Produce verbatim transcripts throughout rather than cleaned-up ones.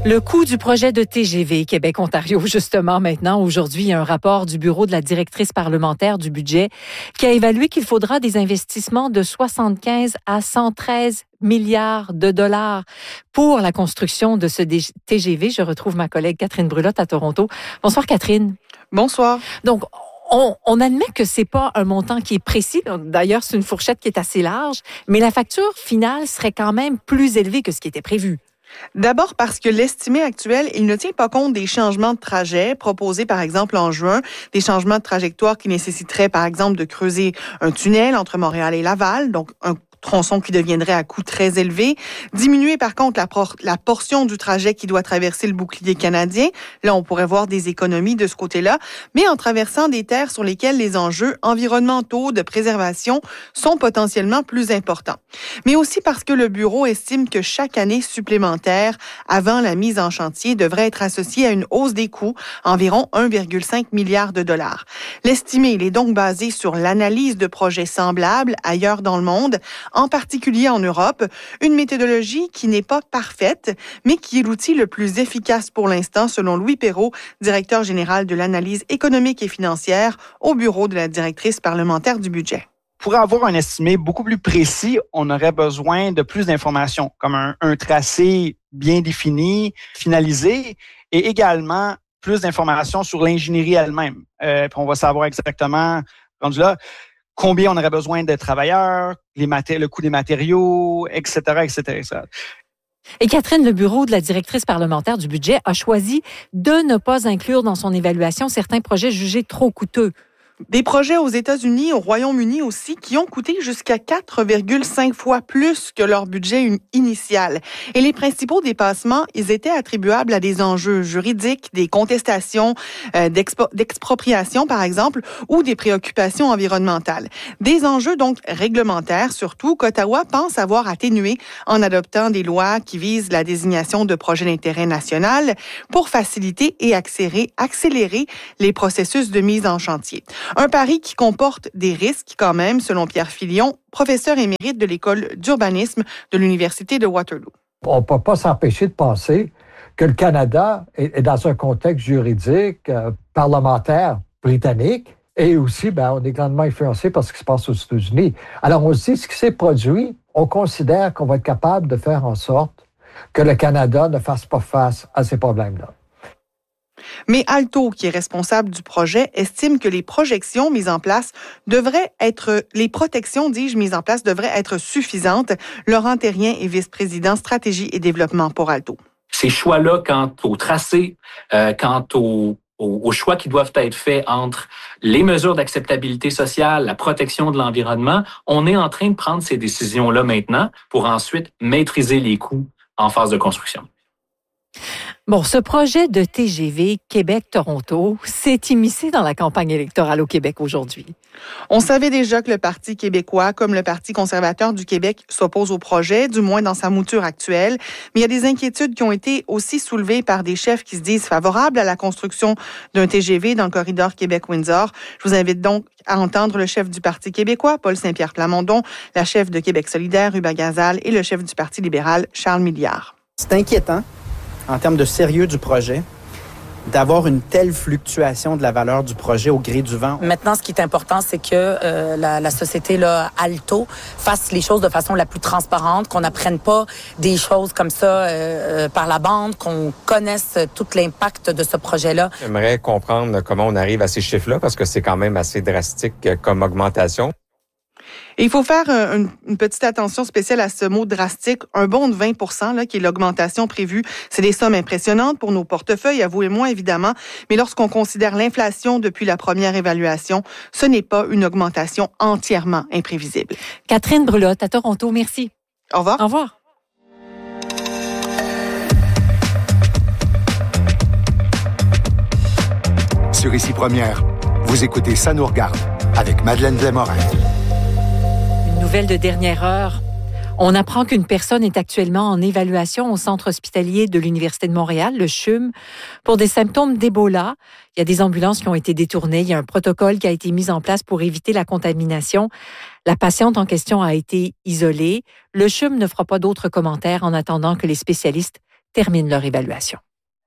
Le coût du projet de T G V Québec-Ontario, justement maintenant, aujourd'hui, il y a un rapport du bureau de la directrice parlementaire du budget qui a évalué qu'il faudra des investissements de soixante-quinze à cent treize milliards de dollars pour la construction de ce T G V. Je retrouve ma collègue Catherine Brulotte à Toronto. Bonsoir Catherine. Bonsoir. Donc, On, on admet que c'est pas un montant qui est précis. D'ailleurs, c'est une fourchette qui est assez large, mais la facture finale serait quand même plus élevée que ce qui était prévu. D'abord parce que l'estimé actuel, il ne tient pas compte des changements de trajet proposés, par exemple, en juin, des changements de trajectoire qui nécessiteraient, par exemple, de creuser un tunnel entre Montréal et Laval, donc un tronçon qui deviendrait à coût très élevé. Diminuer, par contre, la, por- la portion du trajet qui doit traverser le bouclier canadien. Là, on pourrait voir des économies de ce côté-là, mais en traversant des terres sur lesquelles les enjeux environnementaux de préservation sont potentiellement plus importants. Mais aussi parce que le bureau estime que chaque année supplémentaire avant la mise en chantier devrait être associée à une hausse des coûts, environ un virgule cinq milliard de dollars. L'estimé, il est donc basé sur l'analyse de projets semblables ailleurs dans le monde, en particulier en Europe, une méthodologie qui n'est pas parfaite, mais qui est l'outil le plus efficace pour l'instant, selon Louis Perrault, directeur général de l'analyse économique et financière au bureau de la directrice parlementaire du budget. Pour avoir un estimé beaucoup plus précis, on aurait besoin de plus d'informations, comme un, un tracé bien défini, finalisé, et également plus d'informations sur l'ingénierie elle-même. Euh, puis on va savoir exactement, rendu là, combien on aurait besoin de travailleurs, les maté- le coût des matériaux, et cetera, et cetera, et cetera. Et Catherine, le bureau de la directrice parlementaire du budget a choisi de ne pas inclure dans son évaluation certains projets jugés trop coûteux. Des projets aux États-Unis, au Royaume-Uni aussi, qui ont coûté jusqu'à quatre virgule cinq fois plus que leur budget initial. Et les principaux dépassements, ils étaient attribuables à des enjeux juridiques, des contestations euh, d'expo- d'expropriation, par exemple, ou des préoccupations environnementales. Des enjeux donc réglementaires, surtout, qu'Ottawa pense avoir atténués en adoptant des lois qui visent la désignation de projets d'intérêt national pour faciliter et accélérer, accélérer les processus de mise en chantier. Un pari qui comporte des risques quand même, selon Pierre Filion, professeur émérite de l'École d'urbanisme de l'Université de Waterloo. On ne peut pas s'empêcher de penser que le Canada est dans un contexte juridique, euh, parlementaire britannique, et aussi, ben, on est grandement influencé par ce qui se passe aux États-Unis. Alors, on se dit, ce qui s'est produit, on considère qu'on va être capable de faire en sorte que le Canada ne fasse pas face à ces problèmes-là. Mais Alto, qui est responsable du projet, estime que les projections mises en place devraient être, les protections, dis-je, mises en place devraient être suffisantes. Laurent Terrien est vice-président stratégie et développement pour Alto. Ces choix-là, quant au tracé, euh, quant au aux choix qui doivent être faits entre les mesures d'acceptabilité sociale, la protection de l'environnement, on est en train de prendre ces décisions-là maintenant pour ensuite maîtriser les coûts en phase de construction. Bon, ce projet de T G V Québec-Toronto s'est immiscé dans la campagne électorale au Québec aujourd'hui. On savait déjà que le Parti québécois, comme le Parti conservateur du Québec, s'oppose au projet, du moins dans sa mouture actuelle. Mais il y a des inquiétudes qui ont été aussi soulevées par des chefs qui se disent favorables à la construction d'un T G V dans le corridor Québec-Windsor. Je vous invite donc à entendre le chef du Parti québécois, Paul Saint-Pierre Plamondon, la chef de Québec solidaire, Hubert Gazal, et le chef du Parti libéral, Charles Milliard. C'est inquiétant en termes de sérieux du projet, d'avoir une telle fluctuation de la valeur du projet au gré du vent. Maintenant, ce qui est important, c'est que euh, la, la société là, Alto fasse les choses de façon la plus transparente, qu'on n'apprenne pas des choses comme ça euh, par la bande, qu'on connaisse tout l'impact de ce projet-là. J'aimerais comprendre comment on arrive à ces chiffres-là, parce que c'est quand même assez drastique comme augmentation. Et il faut faire une, une petite attention spéciale à ce mot drastique. Un bond de vingt pour cent, là, qui est l'augmentation prévue, c'est des sommes impressionnantes pour nos portefeuilles, avouez-moi évidemment. Mais lorsqu'on considère l'inflation depuis la première évaluation, ce n'est pas une augmentation entièrement imprévisible. Catherine Brulotte à Toronto, merci. Au revoir. Au revoir. Sur Ici Première, vous écoutez Ça nous regarde avec Madeleine Blais-Morin. Nouvelle de dernière heure. On apprend qu'une personne est actuellement en évaluation au centre hospitalier de l'Université de Montréal, le C H U M, pour des symptômes d'Ebola. Il y a des ambulances qui ont été détournées. Il y a un protocole qui a été mis en place pour éviter la contamination. La patiente en question a été isolée. Le C H U M ne fera pas d'autres commentaires en attendant que les spécialistes terminent leur évaluation.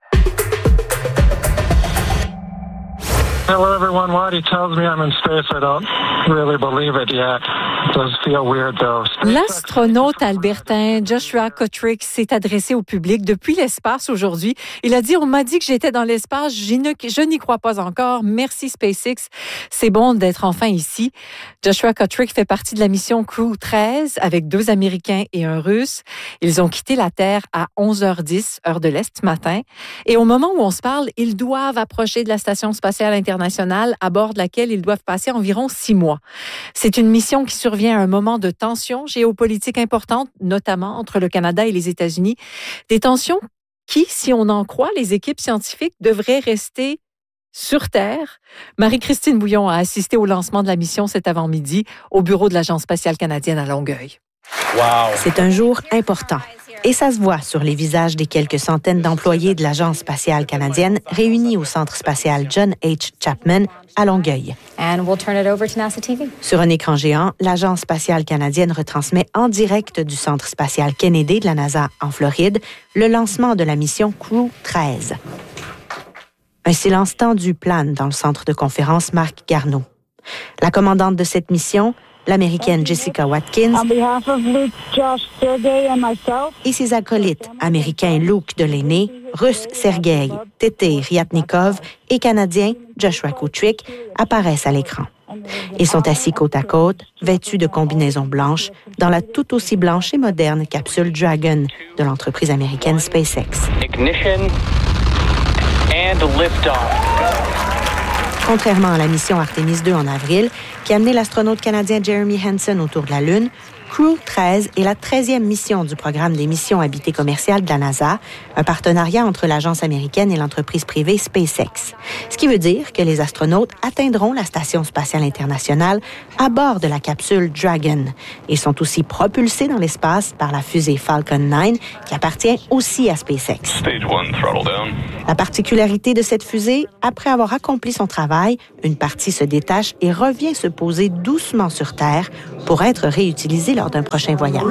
Hello everyone, what he tells me I'm in space, I don't really believe it yet. It does feel weird though. L'astronaute albertain Joshua Kotrick s'est adressé au public depuis l'espace aujourd'hui. Il a dit, on m'a dit que j'étais dans l'espace, je n'y crois pas encore. Merci SpaceX, c'est bon d'être enfin ici. Joshua Kotrick fait partie de la mission Crew treize avec deux Américains et un Russe. Ils ont quitté la Terre à onze heures dix, heure de l'Est ce matin. Et au moment où on se parle, ils doivent approcher de la Station spatiale internationale à bord de laquelle ils doivent passer environ six mois. C'est une mission qui survient à un moment de tension géopolitique importante, notamment entre le Canada et les États-Unis. Des tensions qui, si on en croit les équipes scientifiques, devraient rester sur Terre. Marie-Christine Bouillon a assisté au lancement de la mission cet avant-midi au bureau de l'Agence spatiale canadienne à Longueuil. Wow. C'est un jour important. Et ça se voit sur les visages des quelques centaines d'employés de l'Agence spatiale canadienne réunis au Centre spatial John H. Chapman à Longueuil. And we'll turn it over to NASA T V. Sur un écran géant, l'Agence spatiale canadienne retransmet en direct du Centre spatial Kennedy de la NASA en Floride le lancement de la mission Crew treize. Un silence tendu plane dans le centre de conférence Marc Garneau. La commandante de cette mission, l'Américaine Jessica Watkins, Luke, Josh, Sergey and myself, et ses acolytes, américains Luke Delaney, russe Sergei Tété Ryatnikov et canadien Joshua Kotrick, apparaissent à l'écran. Ils sont assis côte à côte, vêtus de combinaisons blanches, dans la tout aussi blanche et moderne capsule Dragon de l'entreprise américaine SpaceX. Ignition and lift-off. Contrairement à la mission Artemis deux en avril, qui a amené l'astronaute canadien Jeremy Hansen autour de la Lune, Crew treize est la treizième mission du programme des missions habitées commerciales de la NASA, un partenariat entre l'agence américaine et l'entreprise privée SpaceX. Ce qui veut dire que les astronautes atteindront la Station spatiale internationale à bord de la capsule Dragon. Ils sont aussi propulsés dans l'espace par la fusée Falcon neuf, qui appartient aussi à SpaceX. Stage one, throttle down. La particularité de cette fusée, après avoir accompli son travail, une partie se détache et revient se poser doucement sur Terre pour être réutilisée lors d'un prochain voyage.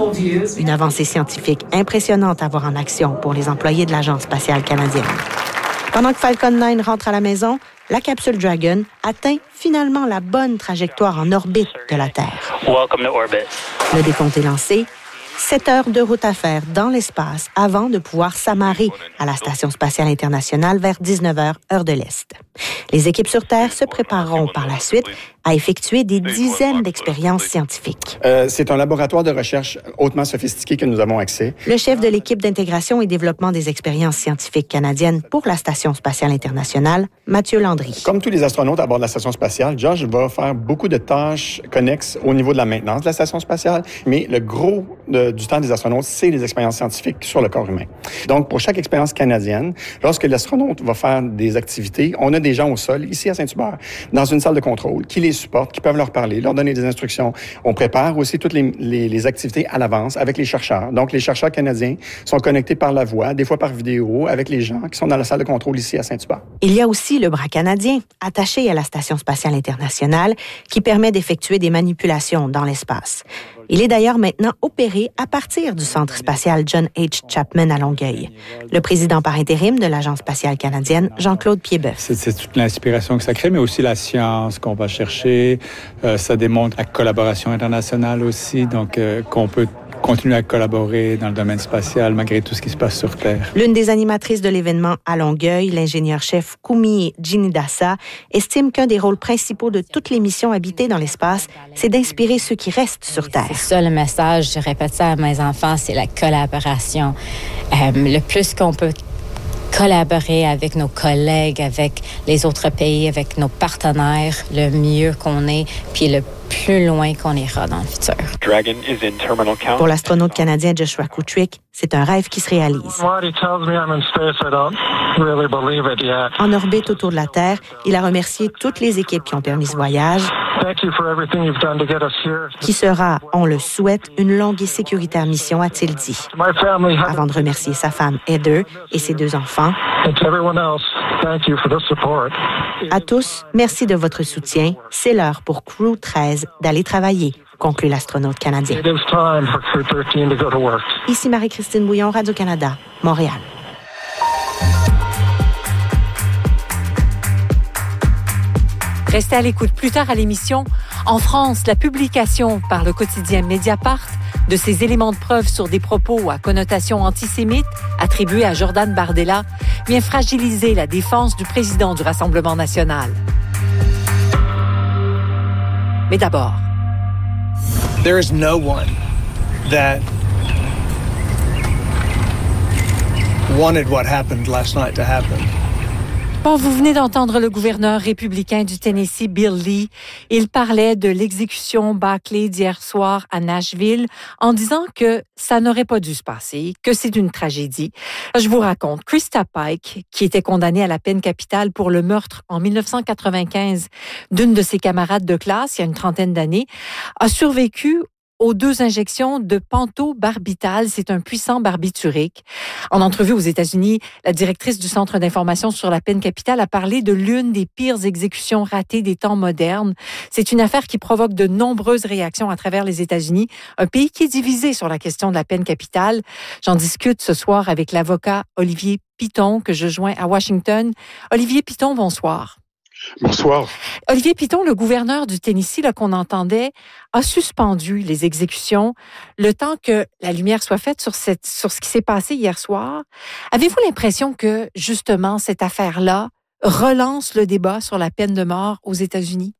Une avancée scientifique impressionnante à voir en action pour les employés de l'Agence spatiale canadienne. Pendant que Falcon neuf rentre à la maison, la capsule Dragon atteint finalement la bonne trajectoire en orbite de la Terre. Welcome to orbit. Le décompte est lancé. Sept heures de route à faire dans l'espace avant de pouvoir s'amarrer à la Station spatiale internationale vers dix-neuf heures, heure de l'Est. Les équipes sur Terre se prépareront par la suite à effectuer des dizaines d'expériences scientifiques. Euh, c'est un laboratoire de recherche hautement sophistiqué que nous avons accès. Le chef de l'équipe d'intégration et développement des expériences scientifiques canadiennes pour la Station spatiale internationale, Mathieu Landry. Comme tous les astronautes à bord de la Station spatiale, Josh va faire beaucoup de tâches connexes au niveau de la maintenance de la Station spatiale, mais le gros de, du temps des astronautes, c'est les expériences scientifiques sur le corps humain. Donc, pour chaque expérience canadienne, lorsque l'astronaute va faire des activités, on a des gens au sol, ici à Saint-Hubert, dans une salle de contrôle, qui les supportent, qui peuvent leur parler, leur donner des instructions. On prépare aussi toutes les, les, les activités à l'avance avec les chercheurs. Donc, les chercheurs canadiens sont connectés par la voix, des fois par vidéo, avec les gens qui sont dans la salle de contrôle ici à Saint-Hubert. Il y a aussi le bras canadien, attaché à la Station spatiale internationale, qui permet d'effectuer des manipulations dans l'espace. Il est d'ailleurs maintenant opéré à partir du Centre spatial John H. Chapman à Longueuil. Le président par intérim de l'Agence spatiale canadienne, Jean-Claude Piedboeuf. C'est, c'est toute l'inspiration que ça crée, mais aussi la science qu'on va chercher. Euh, ça démontre la collaboration internationale aussi, donc euh, qu'on peut continuer à collaborer dans le domaine spatial malgré tout ce qui se passe sur Terre. L'une des animatrices de l'événement à Longueuil, l'ingénieur-chef Kumi Jinidasa, estime qu'un des rôles principaux de toutes les missions habitées dans l'espace, c'est d'inspirer ceux qui restent sur Terre. C'est ça le message, je répète ça à mes enfants, c'est la collaboration. Euh, le plus qu'on peut collaborer avec nos collègues, avec les autres pays, avec nos partenaires, le mieux qu'on est, puis le plus loin qu'on ira dans le futur. Dragon is in terminal count. Pour l'astronaute canadien Joshua Kotrick, c'est un rêve qui se réalise. En orbite autour de la Terre, il a remercié toutes les équipes qui ont permis ce voyage, qui sera, on le souhaite, une longue et sécuritaire mission, a-t-il dit, avant de remercier sa femme Heather et ses deux enfants. À tous, merci de votre soutien. C'est l'heure pour Crew treize d'aller travailler. conclut l'astronaute canadien. It is time for Crew thirteen to go to work. Ici Marie-Christine Bouillon, Radio-Canada, Montréal. Restez à l'écoute plus tard à l'émission. En France, la publication par le quotidien Mediapart de ces éléments de preuve sur des propos à connotation antisémite attribués à Jordan Bardella vient fragiliser la défense du président du Rassemblement national. Mais d'abord, there is no one that wanted what happened last night to happen. Bon, vous venez d'entendre le gouverneur républicain du Tennessee, Bill Lee. Il parlait de l'exécution bâclée d'hier soir à Nashville en disant que ça n'aurait pas dû se passer, que c'est une tragédie. Je vous raconte, Krista Pike, qui était condamnée à la peine capitale pour le meurtre en dix-neuf cent quatre-vingt-quinze d'une de ses camarades de classe il y a une trentaine d'années, a survécu aux deux injections de pentobarbital. C'est un puissant barbiturique. En entrevue aux États-Unis, la directrice du Centre d'information sur la peine capitale a parlé de l'une des pires exécutions ratées des temps modernes. C'est une affaire qui provoque de nombreuses réactions à travers les États-Unis, un pays qui est divisé sur la question de la peine capitale. J'en discute ce soir avec l'avocat Olivier Piton, que je joins à Washington. Olivier Piton, bonsoir. Bonsoir. Olivier Piton, le gouverneur du Tennessee, là, qu'on entendait, a suspendu les exécutions le temps que la lumière soit faite sur, cette, sur ce qui s'est passé hier soir. Avez-vous l'impression que, justement, cette affaire-là relance le débat sur la peine de mort aux États-Unis?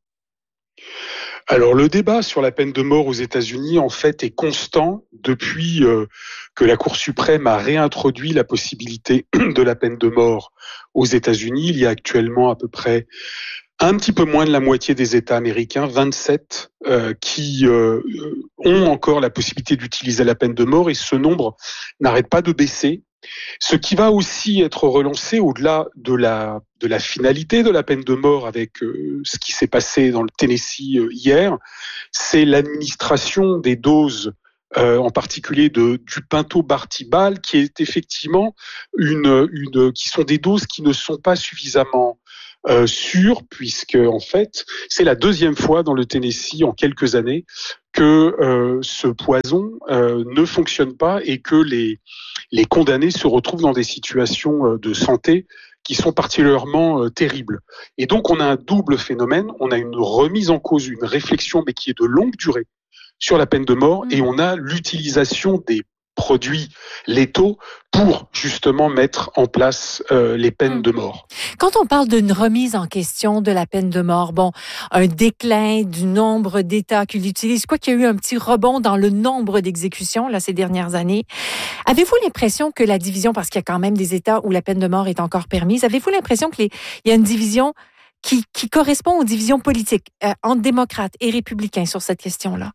Alors, le débat sur la peine de mort aux États-Unis, en fait, est constant depuis euh, que la Cour suprême a réintroduit la possibilité de la peine de mort aux États-Unis. Il y a actuellement à peu près un petit peu moins de la moitié des États américains, vingt-sept, euh, qui euh, ont encore la possibilité d'utiliser la peine de mort, et ce nombre n'arrête pas de baisser. Ce qui va aussi être relancé au-delà de la, de la finalité de la peine de mort avec euh, ce qui s'est passé dans le Tennessee euh, hier, c'est l'administration des doses, euh, en particulier de, du pentobarbital, qui est effectivement une, une, qui sont des doses qui ne sont pas suffisamment Euh, sûr, puisque en fait, c'est la deuxième fois dans le Tennessee en quelques années que euh, ce poison euh, ne fonctionne pas et que les les condamnés se retrouvent dans des situations euh, de santé qui sont particulièrement euh, terribles. Et donc, on a un double phénomène. On a une remise en cause, une réflexion, mais qui est de longue durée sur la peine de mort, et on a l'utilisation des produits létaux pour justement mettre en place euh, les peines de mort. Quand on parle d'une remise en question de la peine de mort, bon, un déclin du nombre d'États qui l'utilisent, quoi qu'il y a eu un petit rebond dans le nombre d'exécutions là ces dernières années, avez-vous l'impression que la division, parce qu'il y a quand même des États où la peine de mort est encore permise, avez-vous l'impression qu'il y a une division qui, qui correspond aux divisions politiques euh, entre démocrates et républicains sur cette question-là?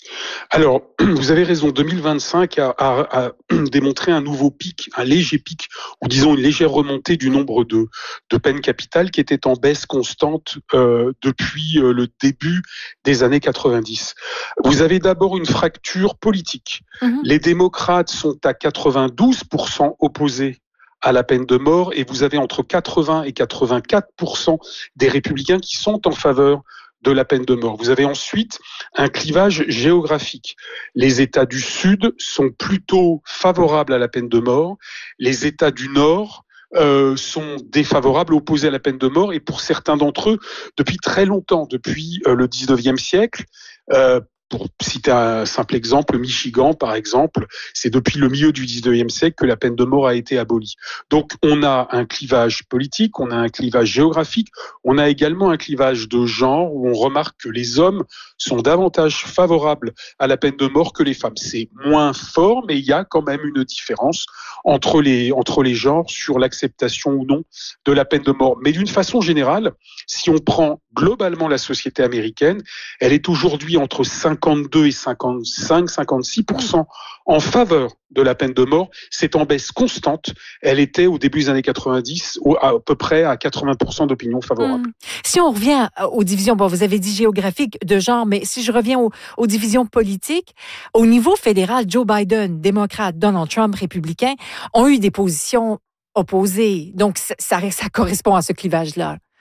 Alors, vous avez raison, deux mille vingt-cinq a, a, a démontré un nouveau pic, un léger pic, ou disons une légère remontée du nombre de, de peines capitales qui était en baisse constante euh, depuis euh, le début des années quatre-vingt-dix. Vous avez d'abord une fracture politique. Mmh. Les démocrates sont à quatre-vingt-douze pour cent opposés à la peine de mort, et vous avez entre quatre-vingts et quatre-vingt-quatre pour cent des républicains qui sont en faveur de la peine de mort. Vous avez ensuite un clivage géographique. Les États du Sud sont plutôt favorables à la peine de mort. Les États du Nord euh, sont défavorables, opposés à la peine de mort. Et pour certains d'entre eux, depuis très longtemps, depuis euh, le dix-neuvième siècle, euh, pour citer un simple exemple, le Michigan, par exemple, c'est depuis le milieu du dix-neuvième siècle que la peine de mort a été abolie. Donc, on a un clivage politique, on a un clivage géographique, on a également un clivage de genre où on remarque que les hommes sont davantage favorables à la peine de mort que les femmes. C'est moins fort, mais il y a quand même une différence entre les, entre les genres sur l'acceptation ou non de la peine de mort. Mais d'une façon générale, si on prend globalement la société américaine, elle est aujourd'hui entre cinquante-deux et cinquante-cinq, cinquante-six pour cent en faveur de la peine de mort. C'est en baisse constante. Elle était au début des années quatre-vingt-dix à peu près à quatre-vingts pour cent d'opinion favorable. Mmh. Si on revient aux divisions, bon, vous avez dit géographiques, de genre, mais si je reviens aux, aux divisions politiques, au niveau fédéral, Joe Biden, démocrate, Donald Trump, républicain, ont eu des positions opposées. Donc, ça, ça, ça correspond à ce clivage-là.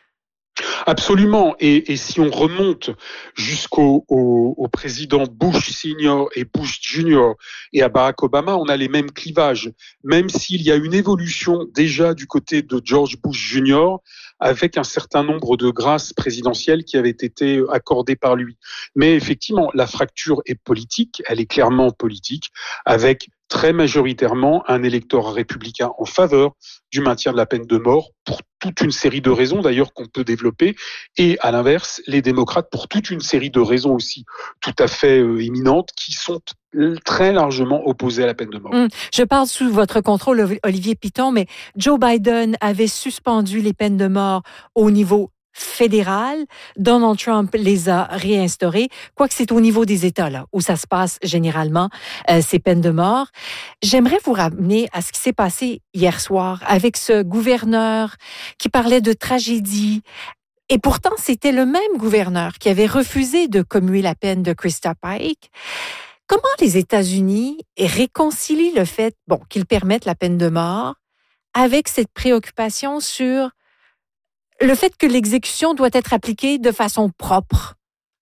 Absolument. Et, et si on remonte jusqu'au au, au président Bush senior et Bush junior et à Barack Obama, on a les mêmes clivages, même s'il y a une évolution déjà du côté de George Bush junior avec un certain nombre de grâces présidentielles qui avaient été accordées par lui. Mais effectivement, la fracture est politique, elle est clairement politique, avec très majoritairement un électorat républicain en faveur du maintien de la peine de mort pour toute une série de raisons d'ailleurs qu'on peut développer, et à l'inverse, les démocrates pour toute une série de raisons aussi tout à fait euh, éminentes qui sont très largement opposées à la peine de mort. Hum, je parle sous votre contrôle, Olivier Piton, mais Joe Biden avait suspendu les peines de mort au niveau fédéral. Donald Trump les a réinstaurées, quoique c'est au niveau des États là où ça se passe généralement, euh, ces peines de mort. J'aimerais vous ramener à ce qui s'est passé hier soir avec ce gouverneur qui parlait de tragédie. Et pourtant, c'était le même gouverneur qui avait refusé de commuer la peine de Krista Pike. Comment les États-Unis réconcilient le fait, bon, qu'ils permettent la peine de mort avec cette préoccupation sur le fait que l'exécution doit être appliquée de façon propre?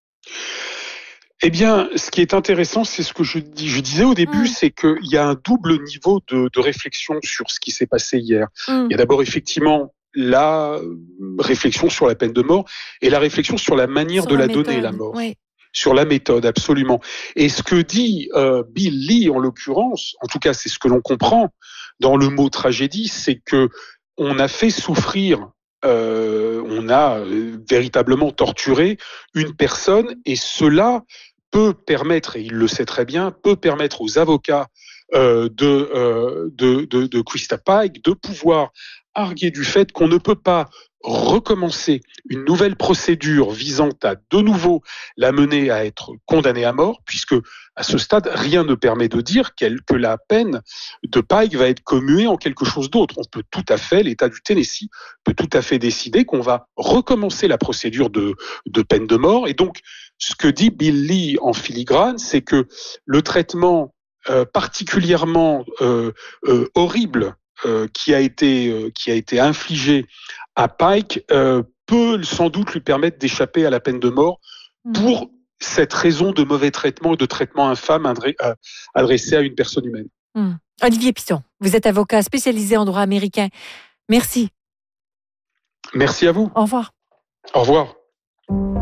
Eh bien, ce qui est intéressant, c'est ce que je, dis, je disais au début, mmh. c'est qu'il y a un double niveau de, de réflexion sur ce qui s'est passé hier. Mmh. Il y a d'abord effectivement la réflexion sur la peine de mort et la réflexion sur la manière sur de la, la donner, la mort. Oui. Sur la méthode, absolument. Et ce que dit euh, Bill Lee, en l'occurrence, en tout cas, c'est ce que l'on comprend dans le mot tragédie, c'est que on a fait souffrir Euh, on a euh, véritablement torturé une personne et cela peut permettre, et il le sait très bien, peut permettre aux avocats euh, de, euh, de, de, de Krista Pike de pouvoir arguer du fait qu'on ne peut pas recommencer une nouvelle procédure visant à de nouveau la mener à être condamnée à mort, puisque à ce stade, rien ne permet de dire que la peine de Pike va être commuée en quelque chose d'autre. On peut tout à fait, l'État du Tennessee peut tout à fait décider qu'on va recommencer la procédure de, de peine de mort. Et donc, ce que dit Bill Lee en filigrane, c'est que le traitement euh, particulièrement euh, euh, horrible Euh, qui a été euh, qui a été infligé à Pike euh, peut sans doute lui permettre d'échapper à la peine de mort pour mmh. cette raison de mauvais traitement et de traitement infâme adré- euh, adressé à une personne humaine. Mmh. Olivier Piton, vous êtes avocat spécialisé en droit américain. Merci. Merci à vous. Au revoir. Au revoir.